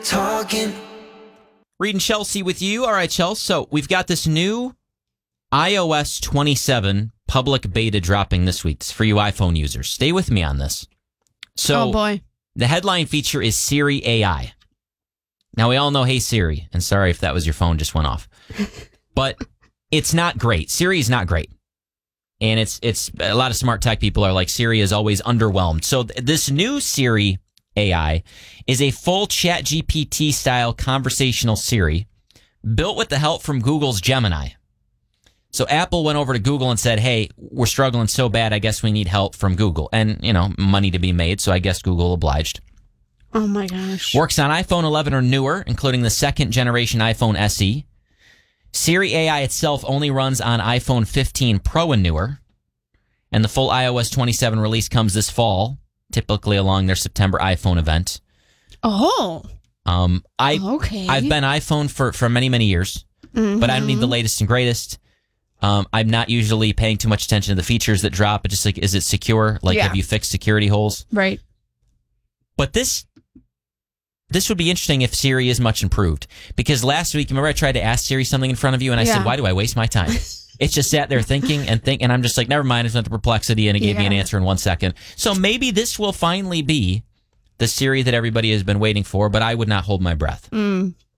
Talking. Reed and Chelsea with you. All right, Chelsea. So we've got this new iOS 27 public beta dropping this week. It's for you iPhone users. Stay with me on this. So, oh boy. The headline feature is Siri AI. Now, we all know Hey Siri, and sorry if that was your phone just went off. But it's not great. Siri is not great. And it's a lot of smart tech people are like, Siri is always underwhelmed. So this new Siri AI is a full ChatGPT style conversational Siri built with the help from Google's Gemini. So Apple went over to Google and said, hey, we're struggling so bad, I guess we need help from Google. And, money to be made, so I guess Google obliged. Oh my gosh. Works on iPhone 11 or newer, including the second generation iPhone SE. Siri AI itself only runs on iPhone 15 Pro and newer. And the full iOS 27 release comes this fall, typically along their September iPhone event. Oh. Okay. I've been iPhone for many, many years, but I don't need the latest and greatest. I'm not usually paying too much attention to the features that drop, but just like, is it secure? Like, have you fixed security holes? Right. But this would be interesting if Siri is much improved. Because last week, remember I tried to ask Siri something in front of you, and I said, why do I waste my time? It's just sat there thinking, and I'm just like, never mind, it's not the perplexity, and it gave me an answer in 1 second. So maybe this will finally be the Siri that everybody has been waiting for, but I would not hold my breath.